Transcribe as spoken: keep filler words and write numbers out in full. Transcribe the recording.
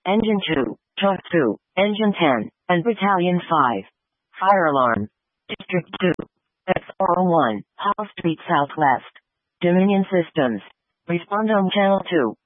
Engine two, Truck two, Engine ten, and Battalion five. Fire alarm. District two. X four oh one, Hall Street Southwest. Dominion Systems. Respond on Channel two.